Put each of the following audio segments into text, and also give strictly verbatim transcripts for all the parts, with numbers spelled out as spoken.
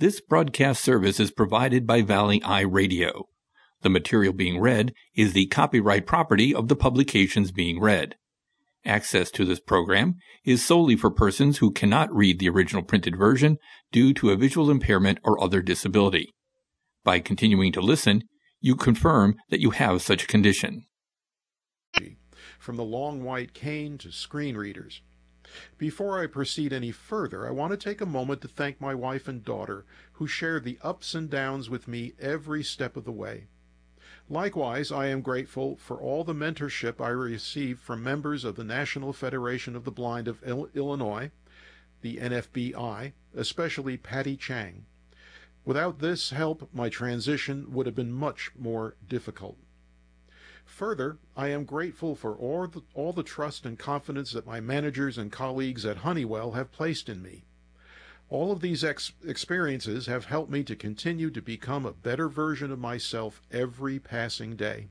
This broadcast service is provided by Valley Eye Radio. The material being read is the copyright property of the publications being read. Access to this program is solely for persons who cannot read the original printed version due to a visual impairment or other disability. By continuing to listen, you confirm that you have such a condition. From the long white cane to screen readers. Before I proceed any further, I want to take a moment to thank my wife and daughter who share the ups and downs with me every step of the way. Likewise, I am grateful for all the mentorship I received from members of the National Federation of the Blind of Illinois, the N F B I, especially Patty Chang. Without this help, my transition would have been much more difficult. Further, I am grateful for all the, all the trust and confidence that my managers and colleagues at Honeywell have placed in me. All of these ex experiences have helped me to continue to become a better version of myself every passing day.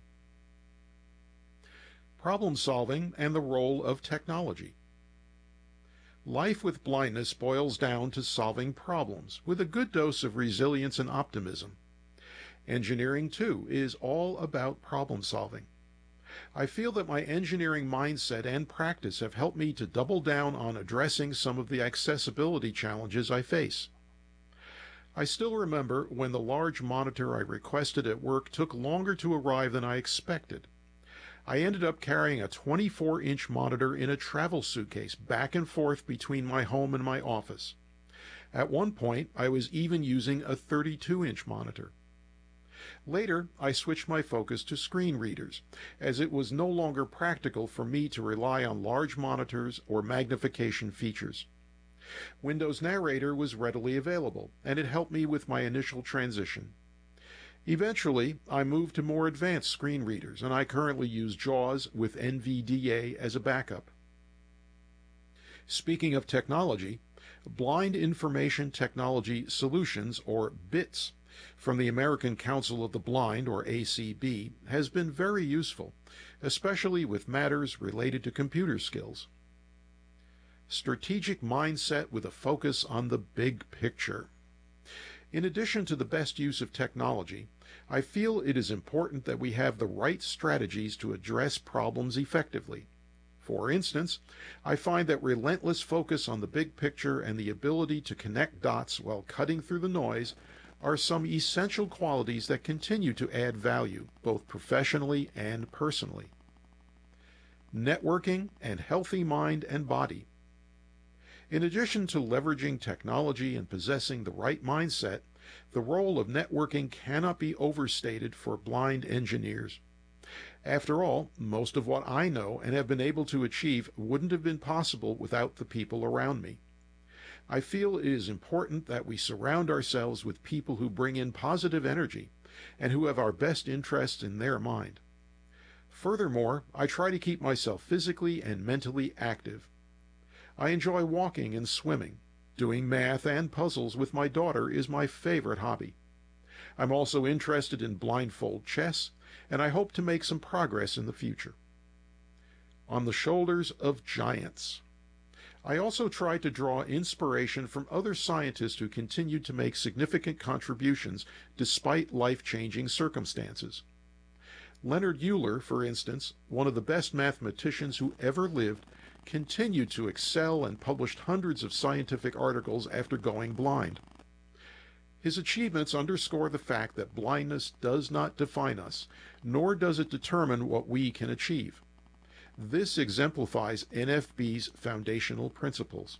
Problem solving and the role of technology. Life with blindness boils down to solving problems with a good dose of resilience and optimism. Engineering, too, is all about problem solving. I feel that my engineering mindset and practice have helped me to double down on addressing some of the accessibility challenges I face. I still remember when the large monitor I requested at work took longer to arrive than I expected. I ended up carrying a twenty-four inch monitor in a travel suitcase back and forth between my home and my office. At one point, I was even using a thirty-two inch monitor. Later, I switched my focus to screen readers, as it was no longer practical for me to rely on large monitors or magnification features. Windows Narrator was readily available, and it helped me with my initial transition. Eventually, I moved to more advanced screen readers, and I currently use JAWS with N V D A as a backup. Speaking of technology, Blind Information Technology Solutions, or BITS, from the American Council of the Blind, or A C B, has been very useful, especially with matters related to computer skills. Strategic mindset with a focus on the big picture. In addition to the best use of technology, I feel it is important that we have the right strategies to address problems effectively. For instance, I find that relentless focus on the big picture and the ability to connect dots while cutting through the noise are some essential qualities that continue to add value, both professionally and personally. Networking and healthy mind and body. In addition to leveraging technology and possessing the right mindset, the role of networking cannot be overstated for blind engineers. After all, most of what I know and have been able to achieve wouldn't have been possible without the people around me. I feel it is important that we surround ourselves with people who bring in positive energy and who have our best interests in their mind. Furthermore, I try to keep myself physically and mentally active. I enjoy walking and swimming. Doing math and puzzles with my daughter is my favorite hobby. I'm also interested in blindfold chess, and I hope to make some progress in the future. On the shoulders of giants. I also try to draw inspiration from other scientists who continue to make significant contributions despite life-changing circumstances. Leonard Euler, for instance, one of the best mathematicians who ever lived, continued to excel and published hundreds of scientific articles after going blind. His achievements underscore the fact that blindness does not define us, nor does it determine what we can achieve. This exemplifies N F B's foundational principles.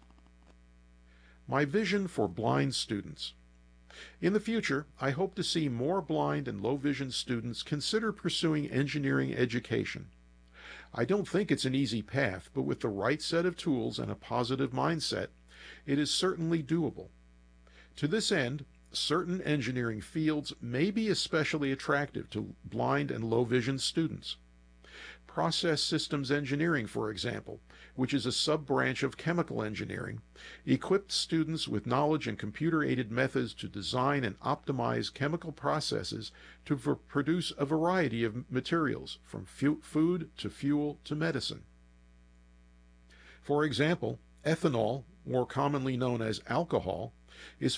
My vision for blind students. In the future, I hope to see more blind and low-vision students consider pursuing engineering education. I don't think it's an easy path, but with the right set of tools and a positive mindset, it is certainly doable. To this end, certain engineering fields may be especially attractive to blind and low-vision students. Process systems engineering, for example, which is a sub-branch of chemical engineering, equips students with knowledge and computer-aided methods to design and optimize chemical processes to produce a variety of materials, from fu food to fuel to medicine. For example, ethanol, more commonly known as alcohol, is